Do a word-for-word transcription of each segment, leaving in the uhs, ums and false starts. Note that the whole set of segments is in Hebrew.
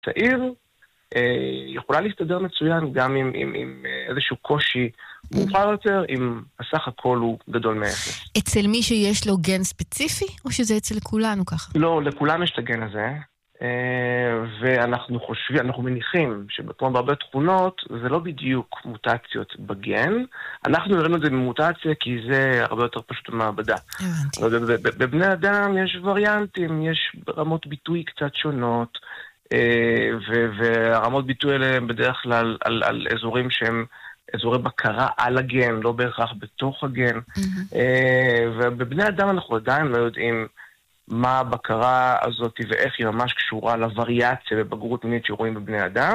צעיר, יכולה להסתדר מצוין גם עם, עם, עם איזשהו קושי מאוחר יותר, אם הסך הכל הוא גדול מאפס. אצל מי שיש לו גן ספציפי, או שזה אצל כולנו ככה? לא, לכולם יש את הגן הזה, ואנחנו חושבים, אנחנו מניחים שבכמו בהרבה תכונות, זה לא בדיוק מוטציות בגן. אנחנו הראינו את זה במוטציה, כי זה הרבה יותר פשוט במעבדה. הבנתי. בבני אדם יש וריאנטים, יש רמות ביטוי קצת שונות, והרמות ביטוי האלה הם בדרך כלל על, על אזורים שהם אזורי בקרה על הגן, לא בהכרח בתוך הגן. Mm-hmm. ובבני אדם אנחנו עדיין לא יודעים מה הבקרה הזאת ואיך היא ממש קשורה לווריאציה בבגרות מינית שרואים בבני אדם.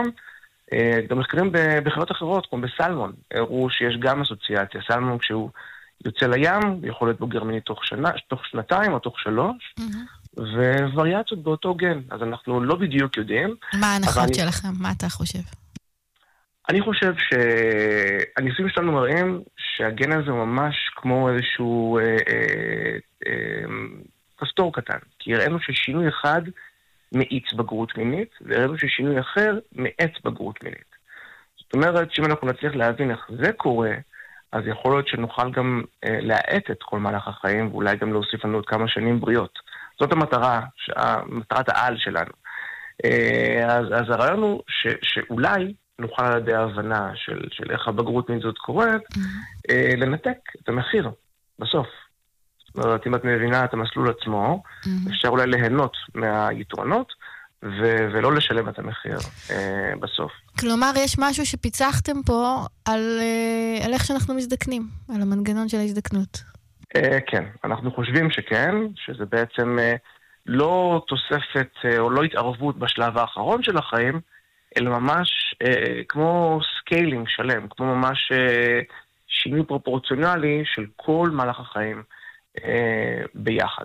גם מחקרים בחיות אחרות, כמו בסלמון, הראו שיש גם אסוציאציה. סלמון כשהוא יוצא לים, יכול להיות בוגר מיני תוך שנה, תוך שנתיים או תוך שלוש, mm-hmm. ווריאציות באותו גן. אז אנחנו לא בדיוק יודעים. מה ההנחות אני... שלכם? מה אתה חושב? אני חושב שהניסויים שלנו מראים שהגן הזה הוא ממש כמו איזשהו אה, אה, אה, כפתור קטן. כי הראינו ששינוי אחד מאיץ בגרות מינית, והראינו ששינוי אחר מאץ בגרות מינית. זאת אומרת שאם אנחנו נצליח להבין איך זה קורה, אז יכול להיות שנוכל גם אה, להאט את כל מהלך החיים, ואולי גם להוסיף לנו עוד כמה שנים בריאות. זאת המטרה, מטרת העל שלנו. אה, אז, אז הרעיון הוא ש, שאולי נוכל על ידי ההבנה של, של איך הבגרות מינית זאת קורית, mm-hmm. אה, לנתק את המחיר בסוף. זאת אומרת, אם את מבינה את המסלול עצמו, mm-hmm. אפשר אולי ליהנות מהיתרונות, ו- ולא לשלם את המחיר אה, בסוף. כלומר, יש משהו שפיצחתם פה על, אה, על איך שאנחנו מזדקנים, על המנגנון של ההזדקנות. אה, כן, אנחנו חושבים שכן, שזה בעצם אה, לא תוספת אה, או לא התערבות בשלב האחרון של החיים, אלא ממש אה, כמו סקיילינג שלם, כמו ממש אה, שינוי פרופורציונלי של כל מהלך החיים אה, ביחד.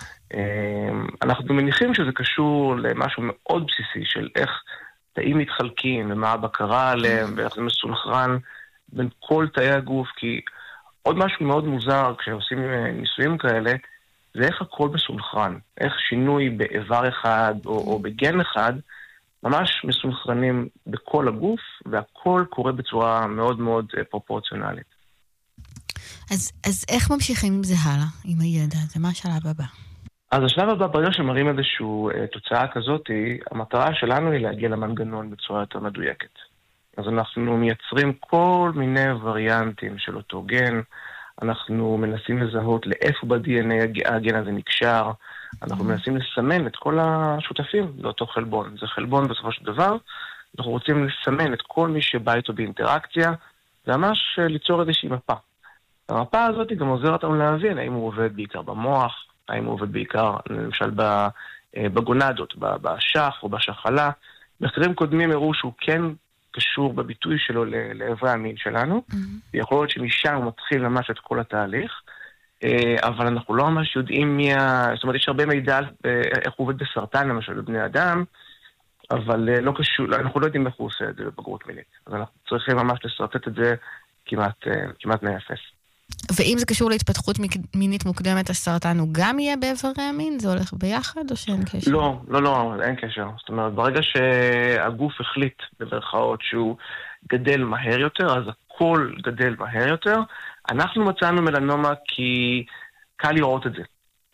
אה, אנחנו מניחים שזה קשור למשהו מאוד בסיסי של איך תאים מתחלקים ומה הבקרה עליהם ואיך זה מסונכרן בין כל תאי הגוף, כי עוד משהו מאוד מוזר כשעושים ניסויים כאלה, זה איך הכל מסונכרן, איך שינוי באיבר אחד או, או בגן אחד, ממש מסונכרנים בכל הגוף, והכל קורה בצורה מאוד מאוד פרופורציונלית. אז, אז איך ממשיכים עם זה הלאה, עם הידע? זה מה השלב הבא? אז השלב הבא, ברגע שמראים איזושהי תוצאה כזאת, המטרה שלנו היא להגיע למנגנון בצורה יותר מדויקת. אז אנחנו מייצרים כל מיני וריאנטים של אותו גן, אנחנו מנסים לזהות לאיפה ב-די אן איי הגן הזה נקשר, אנחנו מנסים לסמן את כל השותפים לאותו חלבון. זה חלבון בסופו של דבר, אנחנו רוצים לסמן את כל מי שבא איתו באינטראקציה, וממש ליצור איזושהי מפה. המפה הזאת גם עוזרת לנו להבין האם הוא עובד בעיקר במוח, האם הוא עובד בעיקר, למשל, בגונדות, בשח או בשחלה. מחקרים קודמים הראו שהוא כן קשור בביטוי שלו לעברי המין שלנו, mm-hmm. ויכול להיות שמשם הוא מתחיל ממש את כל התהליך, אבל אנחנו לא ממש יודעים מי ה... זאת אומרת, יש הרבה מידע איך הוא עובד בסרטן, למשל, בבני אדם, אבל לא קשור, אנחנו לא יודעים איך הוא עושה את זה בבגרות מינית. אז אנחנו צריכים ממש לסרטט את זה כמעט, כמעט מאפס. ואם זה קשור להתפתחות מינית מוקדמת, הסרטן הוא גם יהיה באיברי המין? זה הולך ביחד או שאין קשר? לא, לא, לא, אין קשר. זאת אומרת, ברגע שהגוף החליט במרכאות שהוא גדל מהר יותר, אז הכל גדל מהר יותר. אנחנו מצאנו מלנומה כי קל לראות את זה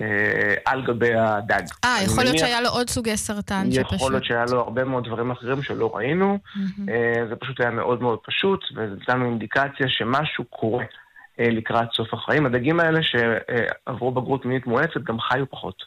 על גבי הדג. אה, יכול להיות שהיה לו עוד סוגי סרטן שפשוט... יכול להיות שהיה לו הרבה מאוד דברים אחרים שלא ראינו. זה פשוט היה מאוד מאוד פשוט, וזה נתנו אינדיקציה שמשהו קורה לקראת סוף החיים. הדגים האלה שעברו בגרות מינית מואצת גם חיו פחות.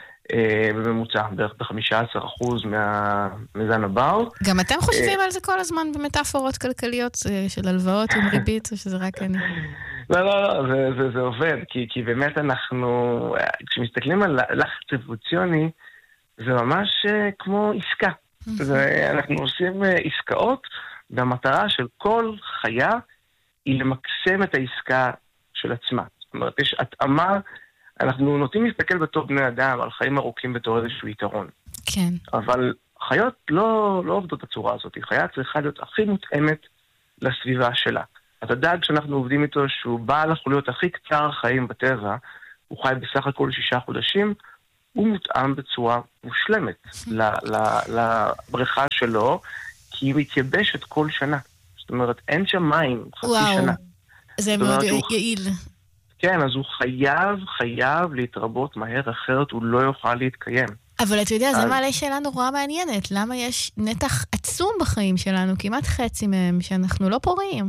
בממוצע, בערך ב-חמישה עשר אחוז מהמזן הבר. גם אתם חושבים על זה כל הזמן במטאפורות כלכליות של הלוואות עם ריבית, או שזה רק אני? לא, לא, לא, זה, זה, זה עובד, כי, כי באמת אנחנו, כשמסתכלים על לחץ אבולוציוני, זה ממש כמו עסקה. זה, אנחנו עושים עסקאות, והמטרה של כל חיה היא למקסם את העסקה של עצמה. זאת אומרת, יש התאמה, אנחנו נוטים להסתכל בתור בני אדם על חיים ארוכים בתור איזשהו יתרון. כן. אבל חיות לא, לא עובדות בצורה הזאת. חיה צריכה להיות הכי מותאמת לסביבה שלה. אז הדג שאנחנו עובדים איתו, שהוא בעל החוליות הכי קצר החיים בטבע, הוא חי בסך הכל שישה חודשים, הוא מותאם בצורה מושלמת לבריכה שלו, כי היא מתייבשת כל שנה. זאת אומרת, אין שם מים חצי וואו, שנה. זה מאוד יעיל. כן, אז הוא חייב, חייב להתרבות מהר, אחרת הוא לא יוכל להתקיים. אבל אתה יודע, זה מעלה שאלה נורא מעניינת. למה יש נתח עצום בחיים שלנו, כמעט חצי מהם, שאנחנו לא פוריים?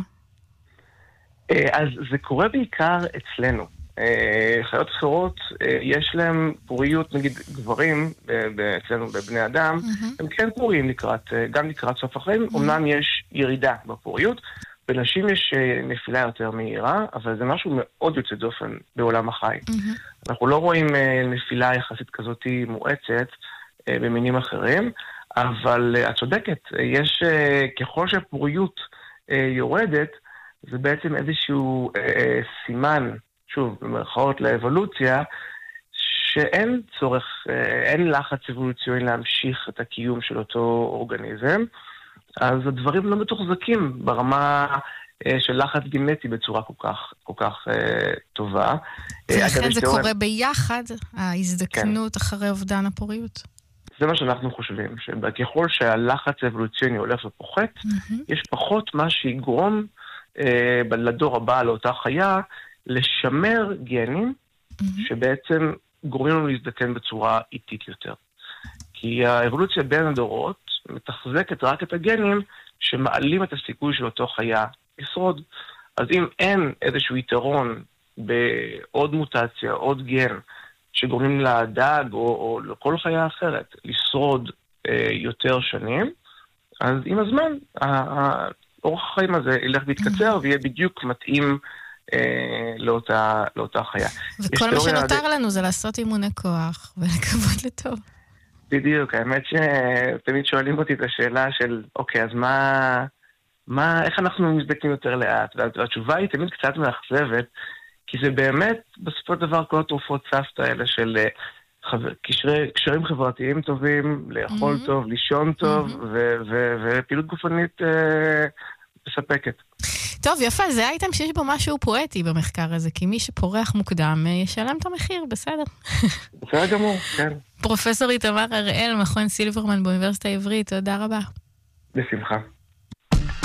אז זה קורה בעיקר אצלנו. חיות אחרות, יש להם פוריות, נגיד גברים, אצלנו בבני אדם, הם כן פוריים לקראת, גם לקראת סוף החיים, אומנם יש ירידה בפוריות, בנשים יש נפילה יותר מהירה, אבל זה משהו מאוד יוצא דופן בעולם החי. אנחנו לא רואים נפילה יחסית כזאת מואצת במינים אחרים, אבל את צודקת, יש, ככל שהפוריות יורדת, זה בעצם איזשהו סימן, שוב, במרכאות לאבולוציה, שאין צורך, אין לחץ אבולוציוני להמשיך את הקיום של אותו אורגניזם, אז הדברים לא מתוחזקים ברמה של לחץ גנטי בצורה כל כך, כל כך אה, טובה. ולכן זה קורה ביחד, ההזדקנות כן. אחרי אובדן הפוריות. זה מה שאנחנו חושבים, שככל שהלחץ האבולוציוני הולך ופוחת, mm-hmm. יש פחות מה שיגרום אה, לדור הבא, לאותה חיה, לשמר גנים, mm-hmm. שבעצם גורמים לנו להזדקן בצורה איטית יותר. כי האבולוציה בין הדורות מתחזקת רק את הגנים שמעלים את הסיכוי של אותו חיה לשרוד. אז אם אין איזשהו יתרון בעוד מוטציה, עוד גן, שגורמים לדג או, או לכל חיה אחרת לשרוד אה, יותר שנים, אז עם הזמן, האורח החיים הזה ילך להתקצר ויהיה בדיוק מתאים אה, לאותה, לאותה חיה. וכל מה שנותר לנו זה לעשות אימוני כוח ולקוות לטוב. בדיוק, האמת שתמיד שואלים אותי את השאלה של, אוקיי, אז מה, מה, איך אנחנו מזדקנים יותר לאט? והתשובה היא תמיד קצת מאכזבת, כי זה באמת, בסופו של דבר, כל התרופות סבתא האלה של חבר, קשרי, קשרים חברתיים טובים, לאכול mm-hmm. טוב, לישון טוב, mm-hmm. ו- ו- ופעילות גופנית אה, מספקת. טוב, יפה, זה אייטם שיש בו משהו פואטי במחקר הזה, כי מי שפורח מוקדם ישלם את המחיר, בסדר. בסדר גמור, כן. פרופסור איתמר הראל, מכון סילברמן באוניברסיטה העברית, תודה רבה. בשמחה.